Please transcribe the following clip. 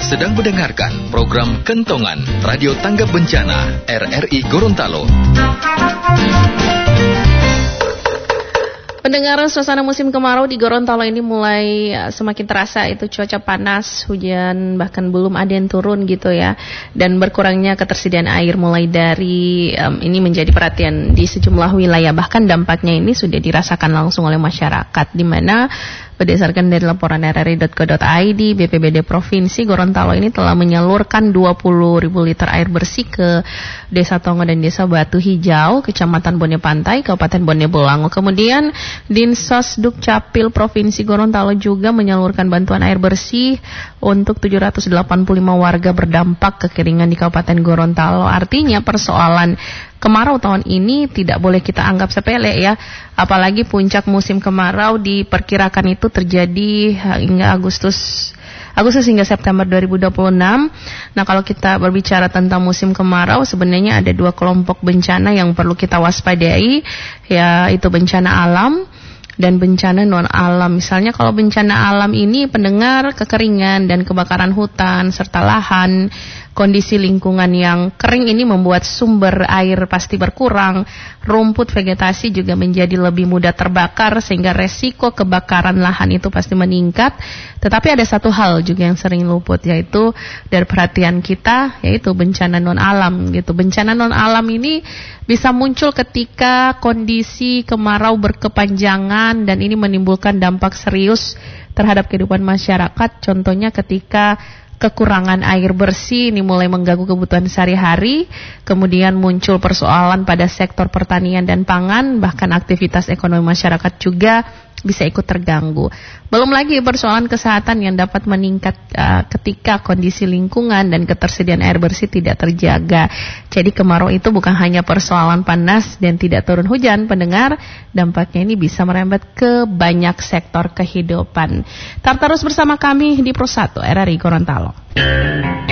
sedang mendengarkan program Kentongan Radio Tanggap Bencana RRI Gorontalo. Pendengar, suasana musim kemarau di Gorontalo ini mulai semakin terasa, itu cuaca panas, hujan bahkan belum ada yang turun gitu ya. Dan berkurangnya ketersediaan air mulai dari ini menjadi perhatian di sejumlah wilayah. Bahkan dampaknya ini sudah dirasakan langsung oleh masyarakat, di mana berdasarkan dari laporan rri.co.id, BPBD Provinsi Gorontalo ini telah menyalurkan 20.000 liter air bersih ke Desa Tongo dan Desa Batu Hijau, Kecamatan Bone Pantai, Kabupaten Bone Bolango. Kemudian Dinsos Dukcapil Provinsi Gorontalo juga menyalurkan bantuan air bersih untuk 785 warga berdampak kekeringan di Kabupaten Gorontalo. Artinya persoalan kemarau tahun ini tidak boleh kita anggap sepele ya. Apalagi puncak musim kemarau diperkirakan itu terjadi hingga Agustus hingga September 2026. Nah, kalau kita berbicara tentang musim kemarau, sebenarnya ada dua kelompok bencana yang perlu kita waspadai, yaitu bencana alam dan bencana non-alam. Misalnya kalau bencana alam ini pendengar kekeringan dan kebakaran hutan serta lahan, kondisi lingkungan yang kering ini membuat sumber air pasti berkurang, rumput vegetasi juga menjadi lebih mudah terbakar sehingga resiko kebakaran lahan itu pasti meningkat. Tetapi ada satu hal juga yang sering luput, yaitu dari perhatian kita, yaitu bencana non-alam gitu. Bencana non-alam ini bisa muncul ketika kondisi kemarau berkepanjangan dan ini menimbulkan dampak serius terhadap kehidupan masyarakat. Contohnya ketika kekurangan air bersih ini mulai mengganggu kebutuhan sehari-hari, kemudian muncul persoalan pada sektor pertanian dan pangan, bahkan aktivitas ekonomi masyarakat juga bisa ikut terganggu. Belum lagi persoalan kesehatan yang dapat meningkat ketika kondisi lingkungan dan ketersediaan air bersih tidak terjaga. Jadi kemarau itu bukan hanya persoalan panas dan tidak turun hujan, pendengar, dampaknya ini bisa merembet ke banyak sektor kehidupan. Tetap terus bersama kami di Pro 1 RRI Gorontalo.